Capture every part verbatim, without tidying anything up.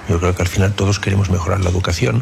Yo creo que al final todos queremos mejorar la educación.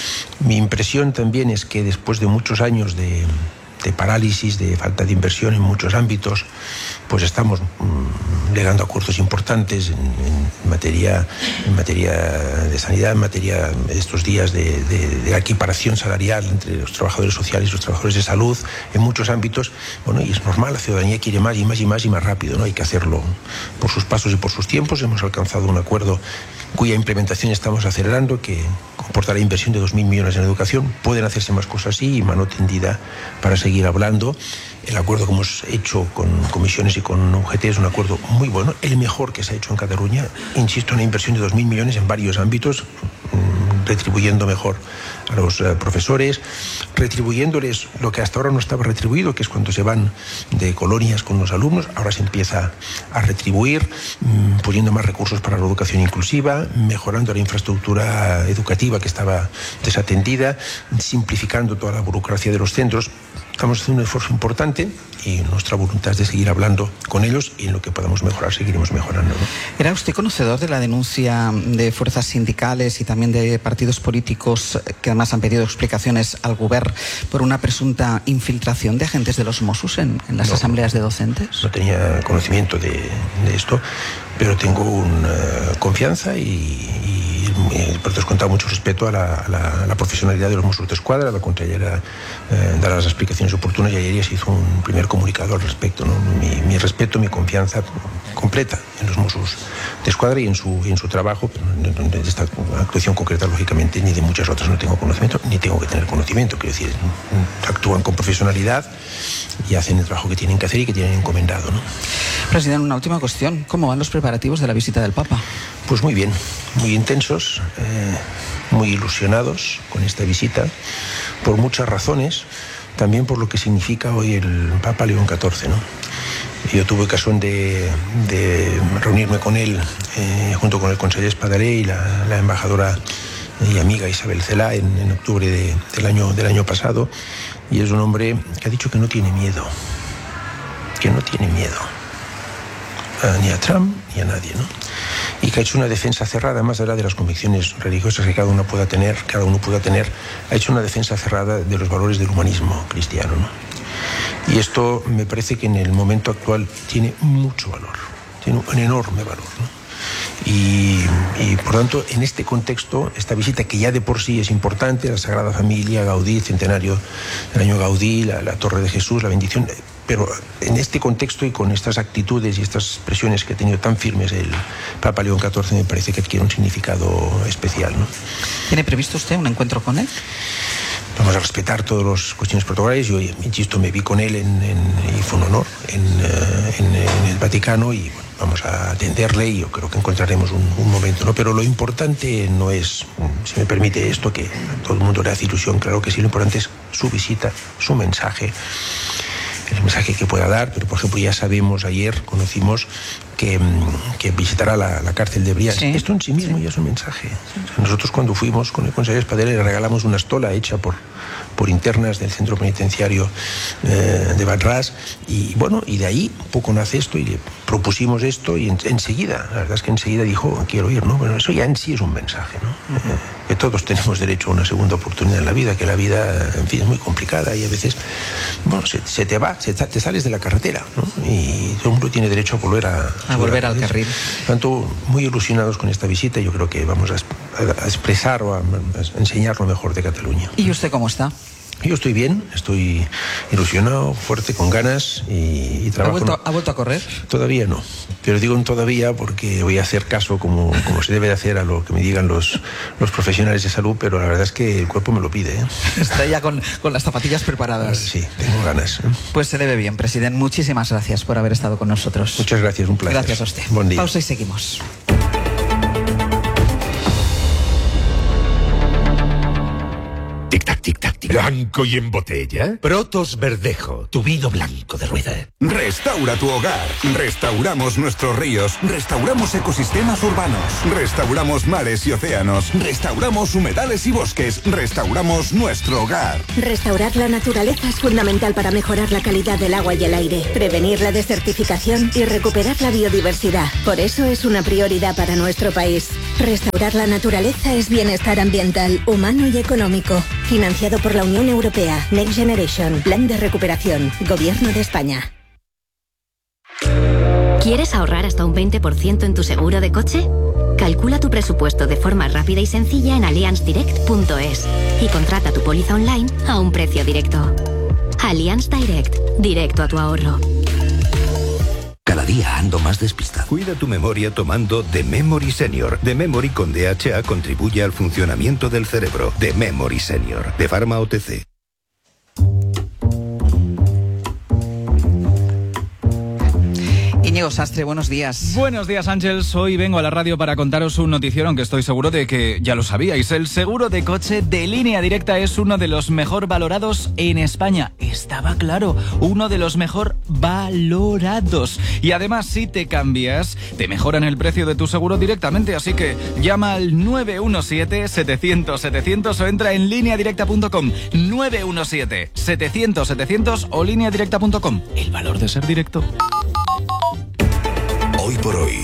Mi impresión también es que después de muchos años de, de parálisis, de falta de inversión en muchos ámbitos, pues estamos mmm, llegando a acuerdos importantes en, en, materia, en materia de sanidad, en materia estos días de, de, de equiparación salarial entre los trabajadores sociales y los trabajadores de salud, en muchos ámbitos. Bueno, y es normal, la ciudadanía quiere más y más y más y más rápido, ¿no? Hay que hacerlo por sus pasos y por sus tiempos. Hemos alcanzado un acuerdo cuya implementación estamos acelerando, que comportará inversión de dos mil millones en educación. Pueden hacerse más cosas así y mano tendida para seguir hablando. El acuerdo que hemos hecho con comisiones y con U G T es un acuerdo muy bueno, el mejor que se ha hecho en Cataluña. Insisto, una inversión de dos mil millones en varios ámbitos, retribuyendo mejor a los uh, profesores, retribuyéndoles lo que hasta ahora no estaba retribuido, que es cuando se van de colonias con los alumnos. Ahora se empieza a retribuir, mmm, poniendo más recursos para la educación inclusiva, mejorando la infraestructura educativa que estaba desatendida, simplificando toda la burocracia de los centros. Estamos haciendo un esfuerzo importante y nuestra voluntad es de seguir hablando con ellos, y en lo que podamos mejorar seguiremos mejorando, ¿no? ¿Era usted conocedor de la denuncia de fuerzas sindicales y también de partidos políticos que además han pedido explicaciones al Govern por una presunta infiltración de agentes de los Mossos en, en las no, asambleas de docentes? No tenía conocimiento de, de esto, pero tengo una confianza y, y por descontado mucho respeto a la, a, la, a la profesionalidad de los Mossos de Escuadra. La contraria eh, dar las explicaciones oportunas, y ayer ya se hizo un primer comunicado al respecto, ¿no? Mi, mi respeto, mi confianza completa en los Mossos de Escuadra y en su, en su trabajo. Pero de esta actuación concreta, lógicamente, ni de muchas otras no tengo conocimiento, ni tengo que tener conocimiento. Quiero decir, actúan con profesionalidad y hacen el trabajo que tienen que hacer y que tienen encomendado, ¿no? Presidente, una última cuestión. ¿Cómo van los preparativos de la visita del Papa? Pues muy bien, muy intensos, eh, muy ilusionados con esta visita, por muchas razones, también por lo que significa hoy el Papa León catorce, ¿no? Yo tuve ocasión de, de reunirme con él, eh, junto con el conseller Espadaler y la, la embajadora y amiga Isabel Cela, en, en octubre de, del, año, del año pasado, y es un hombre que ha dicho que no tiene miedo, que no tiene miedo, a, ni a Trump ni a nadie, ¿no? Y que ha hecho una defensa cerrada, más allá de las convicciones religiosas que cada uno pueda tener, cada uno pueda tener, ha hecho una defensa cerrada de los valores del humanismo cristiano, ¿no? Y esto me parece que en el momento actual tiene mucho valor, tiene un enorme valor, ¿no? Y, y por tanto, en este contexto, esta visita, que ya de por sí es importante, la Sagrada Familia, Gaudí, centenario del año Gaudí, la, la Torre de Jesús, la bendición, pero en este contexto y con estas actitudes y estas expresiones que ha tenido tan firmes el Papa León catorce, me parece que adquiere un significado especial, ¿no? ¿ ¿Tiene previsto usted un encuentro con él? Vamos a respetar todas las cuestiones protocolares. Yo, insisto, me vi con él en, en, y fue un honor en, en, en el Vaticano, y bueno, vamos a atenderle y yo creo que encontraremos un, un momento, ¿no? Pero lo importante no es, si me permite esto, que a todo el mundo le hace ilusión, claro que sí, lo importante es su visita, su mensaje, el mensaje que pueda dar. Pero, por ejemplo, ya sabemos, ayer conocimos que, que visitará la, la cárcel de Brians. Sí, esto en sí mismo sí. ya es un mensaje. Nosotros, cuando fuimos con el consejero Espadella, le regalamos una estola hecha por, por internas del centro penitenciario eh, de Badras, y bueno, y de ahí un poco nace esto, y le propusimos esto, y en, enseguida, la verdad es que enseguida dijo, quiero ir, ¿no? Bueno, eso ya en sí es un mensaje, ¿no? Uh-huh. eh, que todos tenemos derecho a una segunda oportunidad en la vida, que la vida, en fin, es muy complicada, y a veces, bueno, se, se te va, se, te sales de la carretera, ¿no? Y todo el mundo tiene derecho a volver a... A volver al carril. Tanto, muy ilusionados con esta visita. Yo creo que vamos a, a expresar o a, a enseñar lo mejor de Cataluña. ¿Y usted cómo está? Yo estoy bien, estoy ilusionado, fuerte, con ganas y, y trabajo. ¿Ha vuelto, ¿Ha vuelto a correr? Todavía no, pero digo en todavía porque voy a hacer caso como, como se debe de hacer a lo que me digan los, los profesionales de salud, pero la verdad es que el cuerpo me lo pide, ¿eh? Está ya con, con las zapatillas preparadas. Sí, tengo ganas, ¿eh? Pues se le ve bien, presidente. Muchísimas gracias por haber estado con nosotros. Muchas gracias, un placer. Gracias a usted. Buen día. Pausa y seguimos. Tic-tac, tic-tac, tic-tac. ¿Blanco y en botella? Protos Verdejo, tu vino blanco de rueda. Restaura tu hogar. Restauramos nuestros ríos. Restauramos ecosistemas urbanos. Restauramos mares y océanos. Restauramos humedales y bosques. Restauramos nuestro hogar. Restaurar la naturaleza es fundamental para mejorar la calidad del agua y el aire, prevenir la desertificación y recuperar la biodiversidad. Por eso es una prioridad para nuestro país. Restaurar la naturaleza es bienestar ambiental, humano y económico. Financiado por la Unión Europea. Next Generation. Plan de recuperación. Gobierno de España. ¿Quieres ahorrar hasta un veinte por ciento en tu seguro de coche? Calcula tu presupuesto de forma rápida y sencilla en allianz direct punto es y contrata tu póliza online a un precio directo. Allianz Direct. Directo a tu ahorro. Cada día ando más despistado. Cuida tu memoria tomando The Memory Senior. The Memory con D H A contribuye al funcionamiento del cerebro. The Memory Senior. De Pharma O T C. Íñigo Sastre, buenos días. Buenos días, Ángeles. Hoy vengo a la radio para contaros un noticiero, aunque estoy seguro de que ya lo sabíais. El seguro de coche de Línea Directa es uno de los mejor valorados en España. Estaba claro, uno de los mejor valorados. Y además, si te cambias, te mejoran el precio de tu seguro directamente. Así que llama al nueve uno siete, setecientos, setecientos o entra en línea directa punto com. nueve uno siete, setecientos, setecientos o línea directa punto com. El valor de ser directo. Hoy por hoy,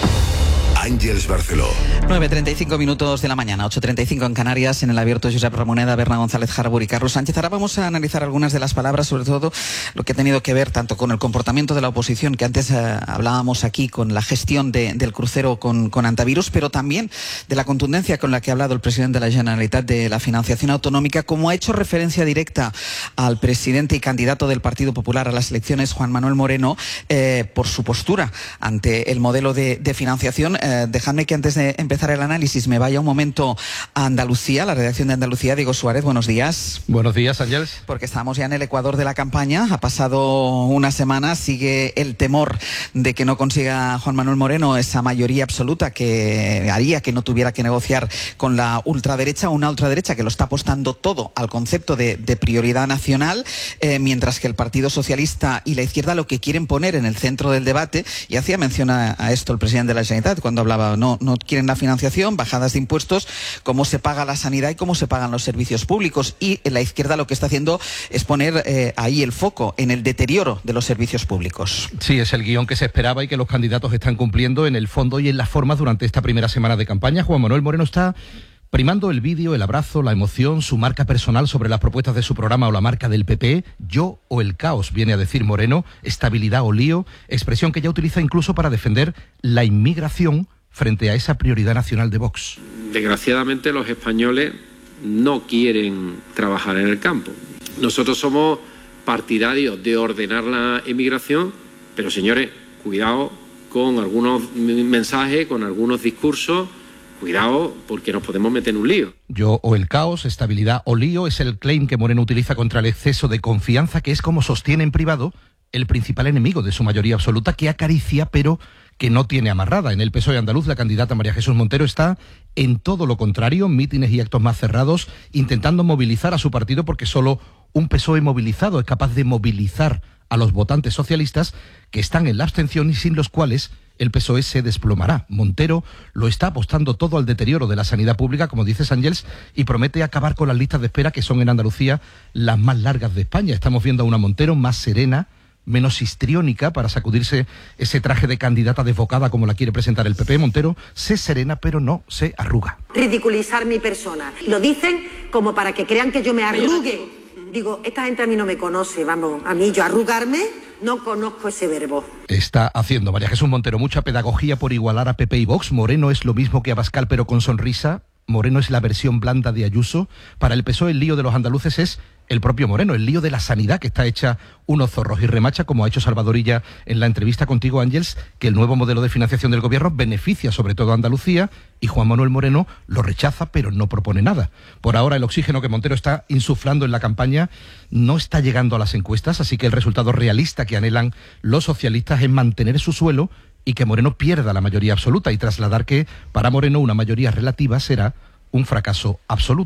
Ángeles Barceló. nueve treinta y cinco minutos de la mañana, ocho treinta y cinco en Canarias, en el abierto Josep Ramoneda, Berna González Harbour y Carlos Sánchez. Ahora vamos a analizar algunas de las palabras, sobre todo lo que ha tenido que ver tanto con el comportamiento de la oposición, que antes eh, hablábamos aquí, con la gestión de, del crucero con, con Antivirus, pero también de la contundencia con la que ha hablado el presidente de la Generalitat de la financiación autonómica, como ha hecho referencia directa al presidente y candidato del Partido Popular a las elecciones, Juan Manuel Moreno, eh, por su postura ante el modelo de, de financiación. Eh, Dejadme que antes de empezar el análisis me vaya un momento a Andalucía, la redacción de Andalucía. Diego Suárez, buenos días. Buenos días, Ángeles. Porque estamos ya en el ecuador de la campaña. Ha pasado una semana, sigue el temor de que no consiga Juan Manuel Moreno esa mayoría absoluta que haría que no tuviera que negociar con la ultraderecha, una ultraderecha que lo está apostando todo al concepto de, de prioridad nacional, eh, mientras que el Partido Socialista y la izquierda lo que quieren poner en el centro del debate, y hacía mención a, a esto el presidente de la Generalitat cuando hablaba, no, no quieren la financiación, bajadas de impuestos, cómo se paga la sanidad y cómo se pagan los servicios públicos. Y la izquierda lo que está haciendo es poner eh, ahí el foco en el deterioro de los servicios públicos. Sí, es el guión que se esperaba y que los candidatos están cumpliendo en el fondo y en las formas durante esta primera semana de campaña. Juan Manuel Moreno está primando el vídeo, el abrazo, la emoción, su marca personal sobre las propuestas de su programa o la marca del P P. Yo o el caos, viene a decir Moreno, estabilidad o lío, expresión que ya utiliza incluso para defender la inmigración frente a esa prioridad nacional de Vox. Desgraciadamente los españoles no quieren trabajar en el campo. Nosotros somos partidarios de ordenar la inmigración, pero señores, cuidado con algunos mensajes, con algunos discursos. Cuidado, porque nos podemos meter en un lío. Yo o el caos, estabilidad o lío es el claim que Moreno utiliza contra el exceso de confianza, que es como sostiene en privado el principal enemigo de su mayoría absoluta, que acaricia pero que no tiene amarrada. En el P S O E andaluz, la candidata María Jesús Montero está en todo lo contrario, mítines y actos más cerrados, intentando movilizar a su partido, porque solo un P S O E movilizado es capaz de movilizar a los votantes socialistas que están en la abstención y sin los cuales el P S O E se desplomará. Montero lo está apostando todo al deterioro de la sanidad pública, como dice Ángels, y promete acabar con las listas de espera, que son en Andalucía las más largas de España. Estamos viendo a una Montero más serena, menos histriónica, para sacudirse ese traje de candidata desbocada como la quiere presentar el P P. Montero se serena, pero no se arruga. Ridiculizar mi persona. Lo dicen como para que crean que yo me arrugue. Digo, esta gente a mí no me conoce, vamos, a mí yo arrugarme, no conozco ese verbo. Está haciendo María Jesús Montero mucha pedagogía por igualar a P P y Vox. Moreno es lo mismo que Abascal, pero con sonrisa. Moreno es la versión blanda de Ayuso. Para el P S O E el lío de los andaluces es el propio Moreno, el lío de la sanidad, que está hecha unos zorros, y remacha, como ha hecho Salvadorilla en la entrevista contigo, Ángels, que el nuevo modelo de financiación del gobierno beneficia sobre todo a Andalucía, y Juan Manuel Moreno lo rechaza, pero no propone nada. Por ahora el oxígeno que Montero está insuflando en la campaña no está llegando a las encuestas, así que el resultado realista que anhelan los socialistas es mantener su suelo y que Moreno pierda la mayoría absoluta, y trasladar que para Moreno una mayoría relativa será un fracaso absoluto.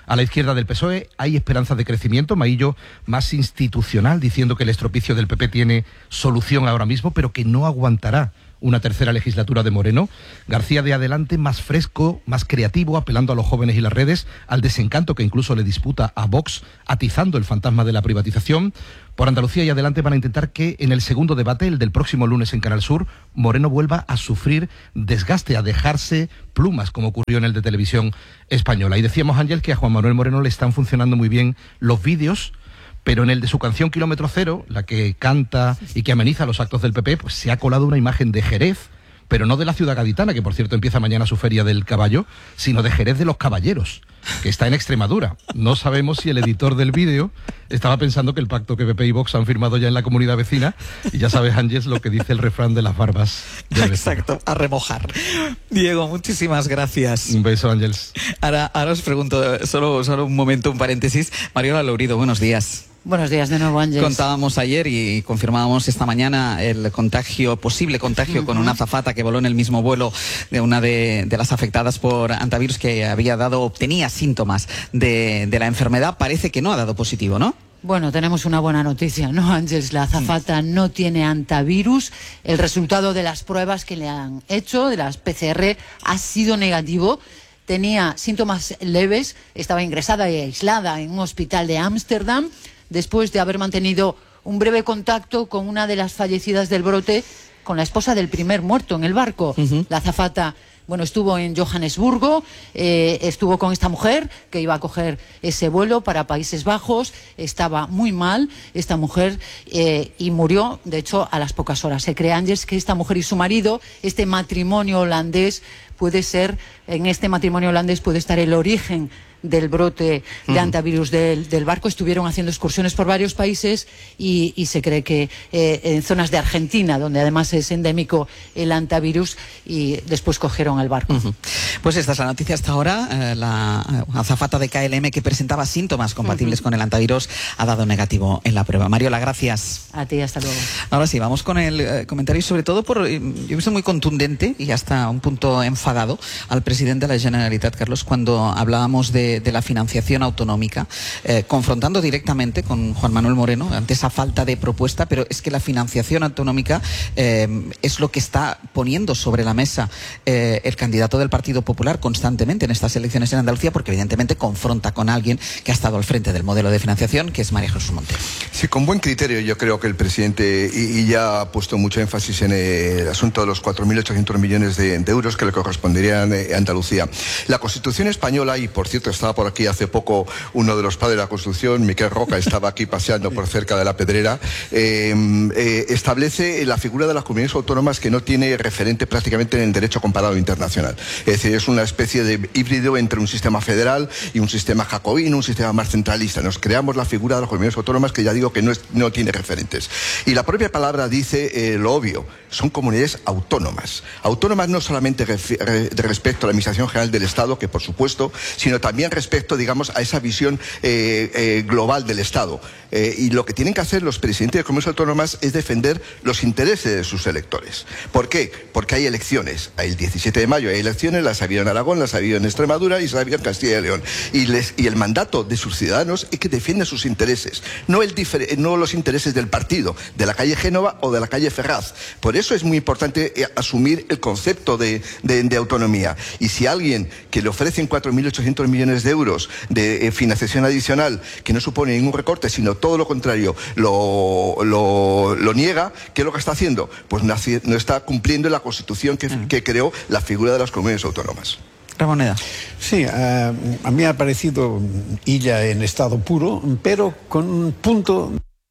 A la izquierda del P S O E hay esperanzas de crecimiento, Maillo más institucional, diciendo que el estropicio del P P tiene solución ahora mismo, pero que no aguantará una tercera legislatura de Moreno. García de Adelante más fresco, más creativo, apelando a los jóvenes y las redes, al desencanto que incluso le disputa a Vox, atizando el fantasma de la privatización. Por Andalucía y Adelante van a intentar que en el segundo debate, el del próximo lunes en Canal Sur, Moreno vuelva a sufrir desgaste, a dejarse plumas, como ocurrió en el de Televisión Española. Y decíamos, Ángel, que a Juan Manuel Moreno le están funcionando muy bien los vídeos, pero en el de su canción Kilómetro Cero, la que canta y que ameniza los actos del P P, pues se ha colado una imagen de Jerez, pero no de la ciudad gaditana, que por cierto empieza mañana su Feria del Caballo, sino de Jerez de los Caballeros, que está en Extremadura. No sabemos si el editor del vídeo estaba pensando que el pacto que P P y Vox han firmado ya en la comunidad vecina, y ya sabes, Ángeles, lo que dice el refrán de las barbas. Exacto, a remojar. Diego, muchísimas gracias. Un beso, Ángeles. Ahora, ahora os pregunto, solo, solo un momento, un paréntesis. Mariola Lourido, buenos días. Buenos días de nuevo, Ángeles. Contábamos ayer y confirmábamos esta mañana el contagio, posible contagio uh-huh. con una azafata que voló en el mismo vuelo de una de, de las afectadas por antivirus, que había dado, tenía síntomas de, de la enfermedad. Parece que no ha dado positivo, ¿no? Bueno, tenemos una buena noticia, ¿no, Ángeles? La azafata no tiene antivirus. El resultado de las pruebas que le han hecho, de las P C R, ha sido negativo. Tenía síntomas leves, estaba ingresada y aislada en un hospital de Ámsterdam, después de haber mantenido un breve contacto con una de las fallecidas del brote, con la esposa del primer muerto en el barco. Uh-huh. La azafata, bueno, estuvo en Johannesburgo, eh, estuvo con esta mujer que iba a coger ese vuelo para Países Bajos, estaba muy mal esta mujer eh, y murió, de hecho, a las pocas horas. Se cree, Ángeles, que esta mujer y su marido, este matrimonio holandés, puede ser, en este matrimonio holandés puede estar el origen del brote de antivirus del, del barco. Estuvieron haciendo excursiones por varios países y, y se cree que eh, en zonas de Argentina, donde además es endémico el antivirus, y después cogieron el barco. Uh-huh. Pues esta es la noticia hasta ahora. Eh, la azafata de K L M, que presentaba síntomas compatibles uh-huh. con el antivirus, ha dado negativo en la prueba. Mariola, gracias. A ti, hasta luego. Ahora sí, vamos con el eh, comentario, sobre todo por, eh, yo he visto muy contundente y hasta un punto enfadado al presidente de la Generalitat, Carlos, cuando hablábamos de de la financiación autonómica, eh, confrontando directamente con Juan Manuel Moreno ante esa falta de propuesta, pero es que la financiación autonómica eh, es lo que está poniendo sobre la mesa eh, el candidato del Partido Popular constantemente en estas elecciones en Andalucía, porque evidentemente confronta con alguien que ha estado al frente del modelo de financiación, que es María Jesús Montero. Sí, con buen criterio yo creo que el presidente, y, y ya ha puesto mucho énfasis en el asunto de los cuatro mil ochocientos millones de, de euros que le corresponderían a Andalucía. La Constitución española, y por cierto estaba por aquí hace poco uno de los padres de la Constitución, Miquel Roca, estaba aquí paseando por cerca de la Pedrera, eh, eh, establece la figura de las comunidades autónomas que no tiene referente prácticamente en el derecho comparado internacional. Es decir, es una especie de híbrido entre un sistema federal y un sistema jacobino, un sistema más centralista. Nos creamos la figura de las comunidades autónomas que ya digo que no, es, no tiene referentes. Y la propia palabra dice eh, lo obvio, son comunidades autónomas. Autónomas no solamente refi- re- respecto a la Administración General del Estado, que por supuesto, sino también respecto, digamos, a esa visión eh, eh, global del Estado. Eh, y lo que tienen que hacer los presidentes de comunidades autónomas es defender los intereses de sus electores. ¿Por qué? Porque hay elecciones. El diecisiete de mayo hay elecciones, las ha habido en Aragón, las ha habido en Extremadura y las ha habido en Castilla y León. Y, les, y el mandato de sus ciudadanos es que defiendan sus intereses, no, el difer- no los intereses del partido, de la calle Génova o de la calle Ferraz. Por eso es muy importante eh, asumir el concepto de, de, de autonomía. Y si alguien que le ofrecen cuatro mil ochocientos millones de euros de eh, financiación adicional, que no supone ningún recorte, sino todo lo contrario, lo, lo, lo niega, ¿qué es lo que está haciendo? Pues no, no está cumpliendo la Constitución que, que creó la figura de las comunidades autónomas. Ramoneda. Sí, uh, a mí me ha parecido Illa en estado puro, pero con un punto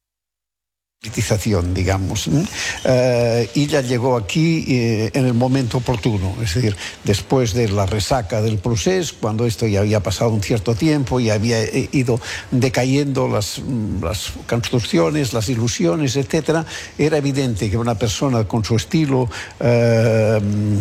politización, digamos. Uh, ella llegó aquí eh, en el momento oportuno, es decir, después de la resaca del procés, cuando esto ya había pasado un cierto tiempo y había ido decayendo las, las construcciones, las ilusiones, etcétera, era evidente que una persona con su estilo, eh,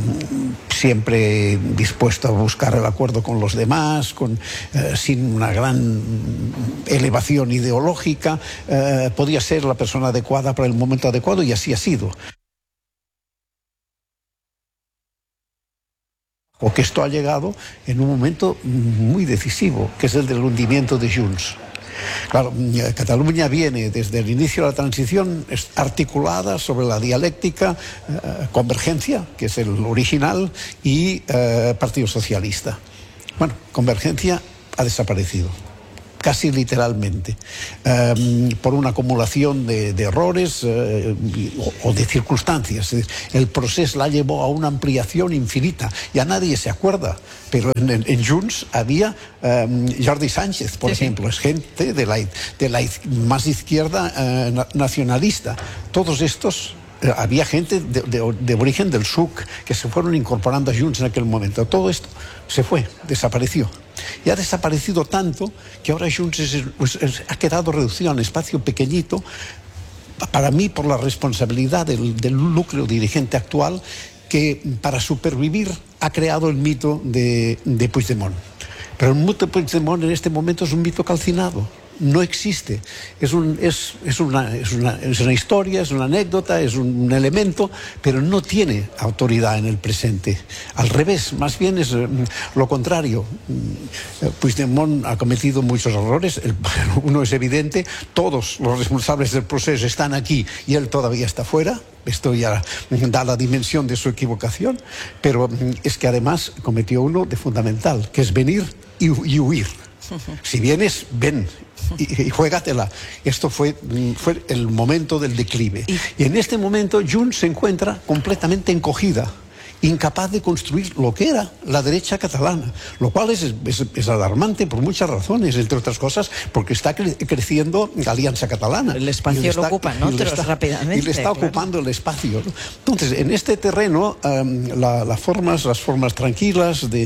siempre dispuesta a buscar el acuerdo con los demás, con, eh, sin una gran elevación ideológica, eh, podía ser la persona adecuada para el momento adecuado, y así ha sido. porque esto ha llegado en un momento muy decisivo, que es el del hundimiento de Junts. Claro, Cataluña viene desde el inicio de la transición articulada sobre la dialéctica eh, Convergencia, que es el original, y eh, Partido Socialista. Bueno, Convergencia ha desaparecido, casi literalmente, eh, por una acumulación de, de errores eh, o, o de circunstancias. El proceso la llevó a una ampliación infinita. Ya nadie se acuerda, pero en, en, en Junts había eh, Jordi Sánchez, por sí, ejemplo, sí. es gente de la, de la más izquierda eh, nacionalista. Todos estos... Había gente de, de, de origen del S U C que se fueron incorporando a Junts en aquel momento. Todo esto se fue, desapareció. Y ha desaparecido tanto que ahora Junts es, es, es, ha quedado reducido a un espacio pequeñito, para mí por la responsabilidad del, del núcleo dirigente actual, que para supervivir ha creado el mito de, de Puigdemont. Pero el mito de Puigdemont en este momento es un mito calcinado. No existe, es, un, es, es, una, es, una, es una historia, es una anécdota, es un elemento, pero no tiene autoridad en el presente. Al revés, más bien es lo contrario. Puigdemont ha cometido muchos errores, el, uno es evidente, todos los responsables del proceso están aquí y él todavía está fuera. Esto ya da la dimensión de su equivocación, pero es que además cometió uno de fundamental, que es venir y, y huir. Si vienes, ven y, y juégatela. Esto fue, fue el momento del declive. Y en este momento Junts se encuentra completamente encogida, incapaz de construir lo que era la derecha catalana, lo cual es, es, es alarmante por muchas razones, entre otras cosas porque está cre creciendo la Alianza Catalana. El espacio está, lo ocupan otros está, rápidamente. Y le está claro. ocupando el espacio, ¿no? Entonces, en este terreno, um, la, la formas, las formas tranquilas de,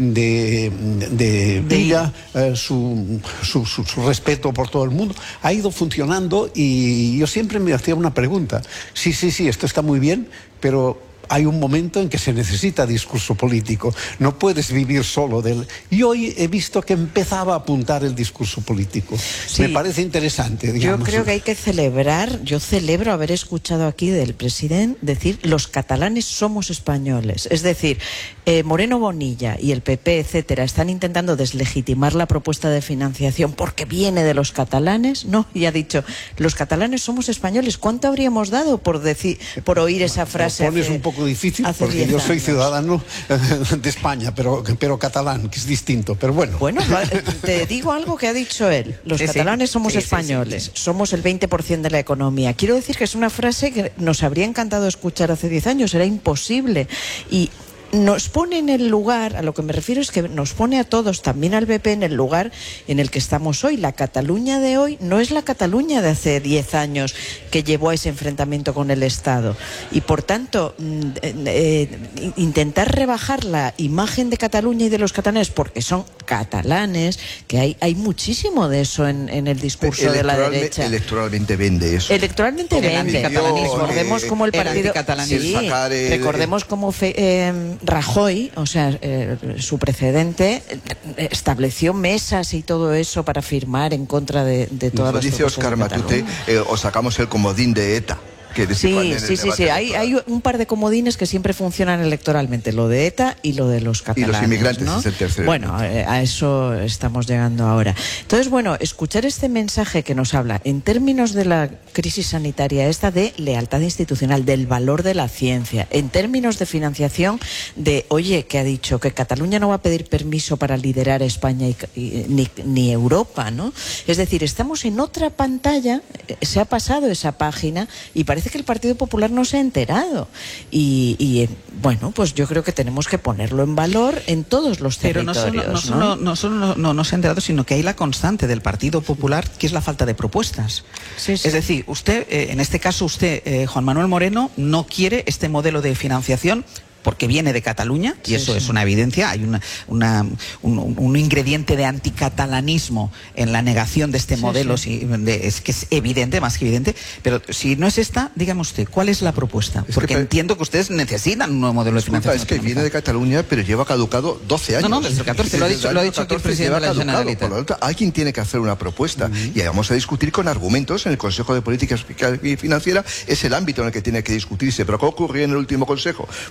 de, de, de ella, uh, su, su, su, su respeto por todo el mundo, ha ido funcionando, y yo siempre me hacía una pregunta. Sí, sí, sí, esto está muy bien, pero hay un momento en que se necesita discurso político. No puedes vivir solo de él. Y hoy he visto que empezaba a apuntar el discurso político. Sí. Me parece interesante, digamos. Yo creo que hay que celebrar, yo celebro haber escuchado aquí del presidente decir los catalanes somos españoles. Es decir, eh, Moreno Bonilla y el P P, etcétera, están intentando deslegitimar la propuesta de financiación porque viene de los catalanes. No, y ha dicho, los catalanes somos españoles. ¿Cuánto habríamos dado por, decir, por oír esa frase? Pones un poco difícil porque yo soy ciudadano de España, pero, pero catalán, que es distinto, pero bueno. Bueno, te digo algo que ha dicho él. Los sí, catalanes somos sí, españoles, sí, sí, sí. somos el veinte por ciento de la economía. Quiero decir que es una frase que nos habría encantado escuchar hace diez años, era imposible. Y nos pone en el lugar, a lo que me refiero es que nos pone a todos, también al B P, en el lugar en el que estamos hoy. La Cataluña de hoy no es la Cataluña de hace diez años que llevó a ese enfrentamiento con el Estado. Y por tanto, eh, eh, intentar rebajar la imagen de Cataluña y de los catalanes, porque son catalanes, que hay, hay muchísimo de eso en, en el discurso de la derecha. Electoralmente vende eso. Electoralmente vende. Recordemos cómo el partido... Sí, recordemos cómo... Fe, eh, Rajoy, o sea, eh, su precedente, eh, estableció mesas y todo eso para firmar en contra de, de todas Nos las dice Óscar Matute, eh, o sacamos el comodín de ETA. Que sí, sí, sí, sí. Hay, hay un par de comodines que siempre funcionan electoralmente, lo de ETA y lo de los catalanes. Y los inmigrantes, ¿no? Es el tercero. Bueno, a eso estamos llegando ahora. Entonces, bueno, escuchar este mensaje que nos habla en términos de la crisis sanitaria esta de lealtad institucional, del valor de la ciencia, en términos de financiación de, oye, que ha dicho que Cataluña no va a pedir permiso para liderar España y, y, ni, ni Europa, ¿no? Es decir, estamos en otra pantalla, se ha pasado esa página y parece que el Partido Popular no se ha enterado y, y bueno, pues yo creo que tenemos que ponerlo en valor en todos los territorios. Pero no solo no, solo, no, solo no, no, no se ha enterado, sino que hay la constante del Partido Popular, que es la falta de propuestas. Sí, sí. Es decir, usted, eh, en este caso usted, eh, Juan Manuel Moreno, no quiere este modelo de financiación porque viene de Cataluña, y sí, eso sí. es una evidencia, hay una, una, un, un ingrediente de anticatalanismo en la negación de este sí, modelo, sí. Si, de, es que es evidente, más que evidente, pero si no es esta, dígame usted, ¿cuál es la propuesta? Es porque que, entiendo que ustedes necesitan un nuevo modelo de financiación. Es que viene de Cataluña, pero lleva caducado doce años. No, no, desde el catorce, lo ha dicho, lo ha dicho aquí el presidente de la Generalitat. Por lo tanto, alguien tiene que hacer una propuesta, uh-huh. y vamos a discutir con argumentos en el Consejo de Política Fiscal y Financiera, es el ámbito en el que tiene que discutirse, pero ¿qué ocurrió en el último Consejo? Pues que se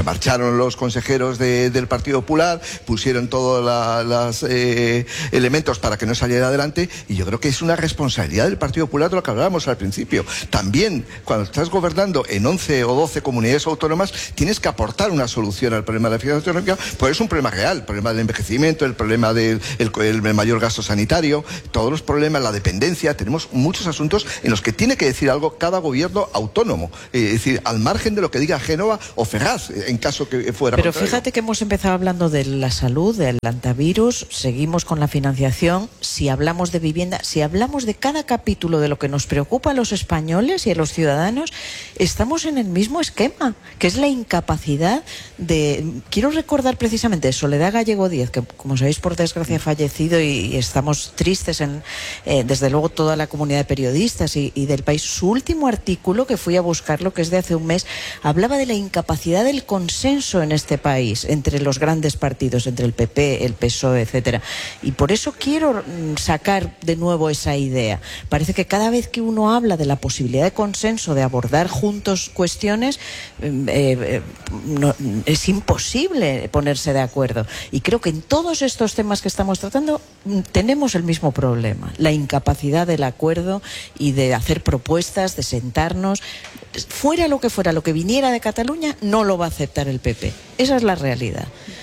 marcharon los consejeros de, del Partido Popular, pusieron todos los eh, elementos para que no saliera adelante, y yo creo que es una responsabilidad del Partido Popular de lo que hablábamos al principio. También, cuando estás gobernando en once o doce comunidades autónomas, tienes que aportar una solución al problema de la financiación autonómica, pues es un problema real, el problema del envejecimiento, el problema del el, el mayor gasto sanitario, todos los problemas, la dependencia, tenemos muchos asuntos en los que tiene que decir algo cada gobierno autónomo, eh, es decir, al margen de lo que diga Génova o Ferraz, en caso que fuera Pero contrario. Fíjate que hemos empezado hablando de la salud, del antivirus, seguimos con la financiación, si hablamos de vivienda, si hablamos de cada capítulo de lo que nos preocupa a los españoles y a los ciudadanos, estamos en el mismo esquema, que es la incapacidad de... Quiero recordar precisamente Soledad Gallego Díez, que como sabéis por desgracia ha fallecido, y, y estamos tristes en, eh, desde luego toda la comunidad de periodistas y, y del país. Su último artículo, que fui a buscarlo, que es de hace un mes, hablaba de la incapacidad del consenso en este país entre los grandes partidos, entre el P P, el P S O E, etcétera. Y por eso quiero sacar de nuevo esa idea. Parece que cada vez que uno habla de la posibilidad de consenso, de abordar juntos cuestiones, eh, eh, no, es imposible ponerse de acuerdo. Y creo que en todos estos temas que estamos tratando tenemos el mismo problema, la incapacidad del acuerdo y de hacer propuestas, de sentarnos. Fuera lo que fuera, lo que viniera de Cataluña, no lo va a aceptar el P P. Esa es la realidad.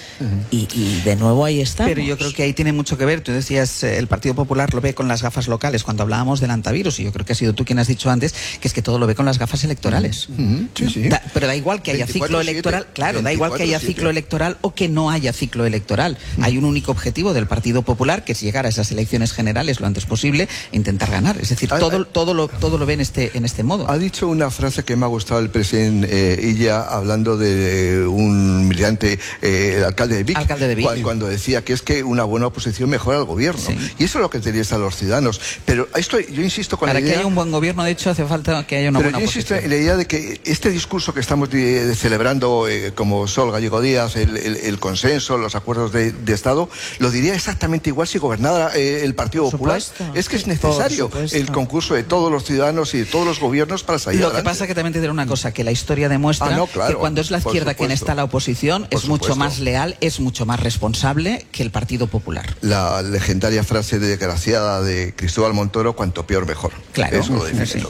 Y, y de nuevo ahí estamos. Pero yo creo que ahí tiene mucho que ver. Tú decías, eh, el Partido Popular lo ve con las gafas locales cuando hablábamos del antivirus, y yo creo que has sido tú quien has dicho antes que es que todo lo ve con las gafas electorales. Mm-hmm. Sí, sí. Da, pero da igual que haya ciclo electoral, claro, da igual que haya ciclo electoral o que no haya ciclo electoral. Mm. Hay un único objetivo del Partido Popular, que es llegar a esas elecciones generales lo antes posible e intentar ganar. Es decir, todo, todo, lo, todo lo ve en este, en este modo. Ha dicho una frase que me ha gustado el presidente eh, Illa, hablando de un militante, eh, el alcalde de Vic. Alcalde de Vic. Cuando decía que es que una buena oposición mejora al gobierno. Sí. Y eso es lo que interesa a los ciudadanos. Pero esto, yo insisto con Para la idea... Para que haya un buen gobierno, de hecho, hace falta que haya una pero buena yo oposición. insisto en la idea de que este discurso que estamos de, de celebrando, eh, como Sol Gallego Díaz, el, el, el consenso, los acuerdos de, de Estado, lo diría exactamente igual si gobernara eh, el Partido Popular. Es que es necesario el concurso de todos los ciudadanos y de todos los gobiernos para salir Lo adelante. que pasa es que también te diré una cosa, que la historia demuestra ah, no, claro, que cuando es la izquierda quien está en la oposición, es supuesto. mucho más leal, es mucho más responsable que el Partido Popular. La legendaria frase de desgraciada de Cristóbal Montoro, cuanto peor mejor. Claro. Eso lo define sí. todo.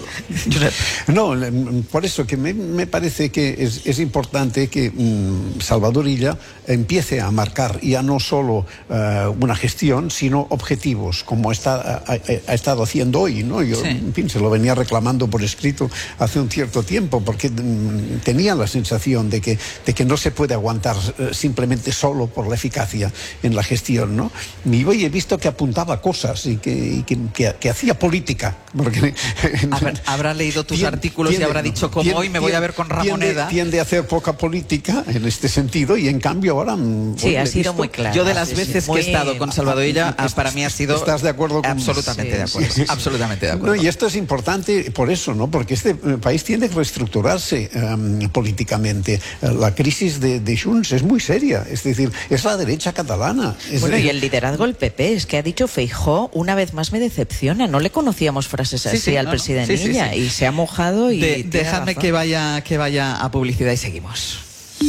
No, por eso que me, me parece que es, es importante que mmm, Salvador Illa empiece a marcar ya no solo uh, una gestión, sino objetivos, como está, ha, ha estado haciendo hoy, ¿no? Yo, sí. en fin, se lo venía reclamando por escrito hace un cierto tiempo, porque mmm, tenía la sensación de que, de que no se puede aguantar uh, simplemente solo por la eficacia en la gestión, ¿no? Y hoy he visto que apuntaba cosas y que, y que, que, que hacía política. Porque, habrá, habrá leído tus tiende, artículos tiende, y habrá dicho, como tiende, hoy me voy a ver con Ramoneda. Tiende, tiende a hacer poca política en este sentido, y en cambio ahora... Sí, ha sido muy claro. Yo de las veces sí, que he estado con Salvador Illa, ah, para mí ha sido... ¿Estás de acuerdo con Absolutamente sí, de acuerdo. Sí, sí. Absolutamente de acuerdo. No, y esto es importante por eso, ¿no? Porque este país tiende a reestructurarse um, políticamente. La crisis de, de Junts es muy seria. Es decir, es la derecha catalana. Es bueno, de... y el liderazgo del P P, es que ha dicho Feijóo, una vez más me decepciona. No le conocíamos frases así sí, sí, al no, presidente no. sí, Illa, sí, sí. y se ha mojado y... De, dejadme que vaya, que vaya a publicidad y seguimos.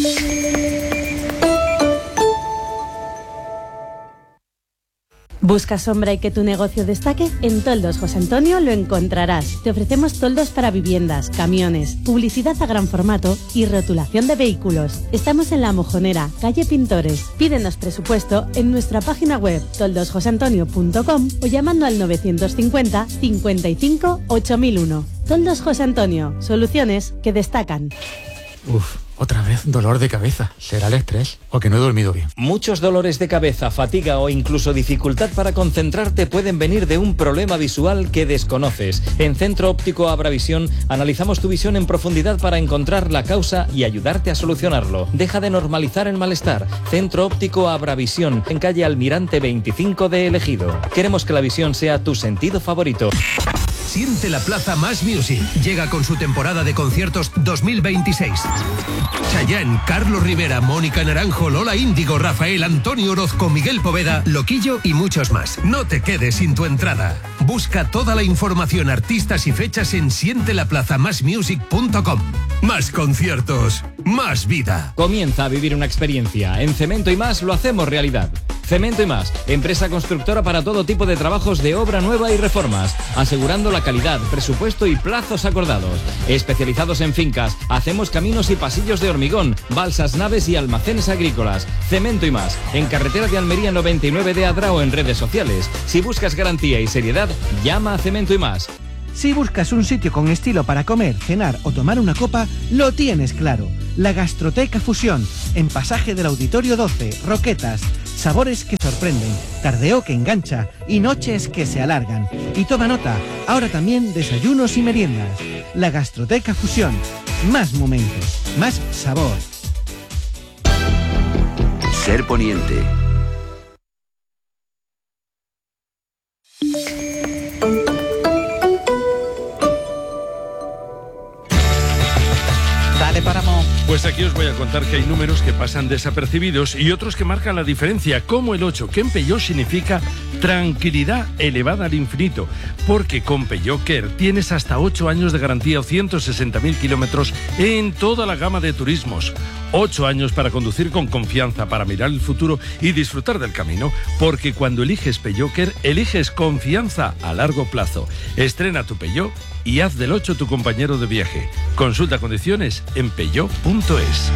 ¿Buscas sombra y que tu negocio destaque? En Toldos José Antonio lo encontrarás. Te ofrecemos toldos para viviendas, camiones, publicidad a gran formato y rotulación de vehículos. Estamos en La Mojonera, calle Pintores. Pídenos presupuesto en nuestra página web toldos josé antonio punto com o llamando al novecientos cincuenta, cincuenta y cinco, ocho mil uno. Toldos José Antonio, soluciones que destacan. Uf. Otra vez dolor de cabeza. ¿Será el estrés o que no he dormido bien? Muchos dolores de cabeza, fatiga o incluso dificultad para concentrarte pueden venir de un problema visual que desconoces. En Centro Óptico Abravisión analizamos tu visión en profundidad para encontrar la causa y ayudarte a solucionarlo. Deja de normalizar el malestar. Centro Óptico Abravisión, en calle Almirante veinticinco de El Ejido. Queremos que la visión sea tu sentido favorito. Siente la Plaza Más Music. Llega con su temporada de conciertos dos mil veintiséis. Chayanne, Carlos Rivera, Mónica Naranjo, Lola Índigo, Rafael, Antonio Orozco, Miguel Poveda, Loquillo y muchos más. No te quedes sin tu entrada. Busca toda la información, artistas y fechas en siente la plaza más music punto com. Más conciertos, más vida. Comienza a vivir una experiencia. En Cemento y Más lo hacemos realidad. Cemento y Más, empresa constructora para todo tipo de trabajos de obra nueva y reformas, asegurando la calidad, presupuesto y plazos acordados. Especializados en fincas, hacemos caminos y pasillos de hormigón, balsas, naves y almacenes agrícolas. Cemento y Más, en carretera de Almería noventa y nueve de Adra o en redes sociales. Si buscas garantía y seriedad, llama a Cemento y Más. Si buscas un sitio con estilo para comer, cenar o tomar una copa, lo tienes claro. La Gastroteca Fusión, en Pasaje del Auditorio doce, Roquetas. Sabores que sorprenden, tardeo que engancha y noches que se alargan. Y toma nota, ahora también desayunos y meriendas. La Gastroteca Fusión. Más momentos, más sabor. Ser Poniente. Dale, Páramo. Pues aquí os voy a contar que hay números que pasan desapercibidos y otros que marcan la diferencia, como el ocho, que en Peugeot significa tranquilidad elevada al infinito, porque con Peugeot Care tienes hasta ocho años de garantía o ciento sesenta mil kilómetros en toda la gama de turismos. ocho años para conducir con confianza, para mirar el futuro y disfrutar del camino, porque cuando eliges Peugeot Care, eliges confianza a largo plazo. Estrena tu Peugeot y haz del ocho tu compañero de viaje. Consulta condiciones en peugeot punto es.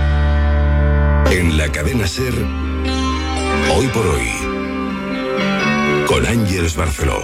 En la cadena SER, hoy por hoy, con Ángeles Barceló.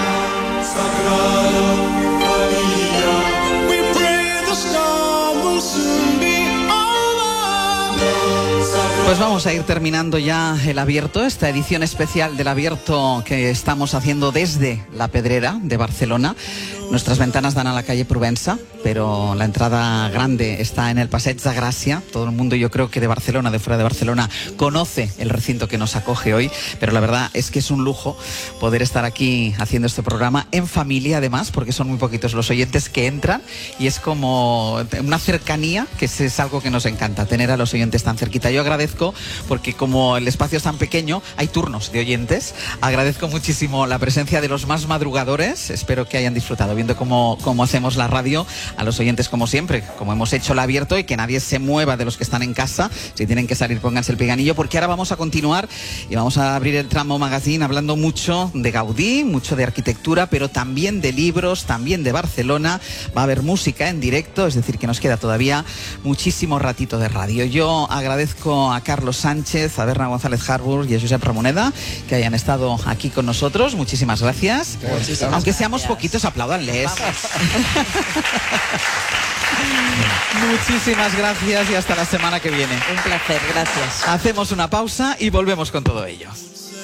Pues vamos a ir terminando ya el Abierto, esta edición especial del Abierto que estamos haciendo desde La Pedrera de Barcelona. Nuestras ventanas dan a la calle Provenza, pero la entrada grande está en el Passeig de Gràcia. Todo el mundo, yo creo que de Barcelona, de fuera de Barcelona, conoce el recinto que nos acoge hoy, pero la verdad es que es un lujo poder estar aquí haciendo este programa en familia, además, porque son muy poquitos los oyentes que entran y es como una cercanía que es algo que nos encanta, tener a los oyentes tan cerquita. Yo agradezco, porque como el espacio es tan pequeño, hay turnos de oyentes. Agradezco muchísimo la presencia de los más madrugadores. Espero que hayan disfrutado viendo cómo, cómo hacemos la radio. A los oyentes, como siempre, como hemos hecho el Abierto, y que nadie se mueva de los que están en casa. Si tienen que salir, pónganse el peganillo, porque ahora vamos a continuar y vamos a abrir el tramo magazine hablando mucho de Gaudí, mucho de arquitectura, pero también de libros, también de Barcelona. Va a haber música en directo, es decir, que nos queda todavía muchísimo ratito de radio. Yo agradezco a Carlos Sánchez, a Berna González Harburg y a Josep Ramoneda que hayan estado aquí con nosotros. Muchísimas gracias. Muchísimas Aunque seamos gracias. Poquitos, apláudanles. Muchísimas gracias y hasta la semana que viene. Un placer, gracias. Hacemos una pausa y volvemos con todo ello.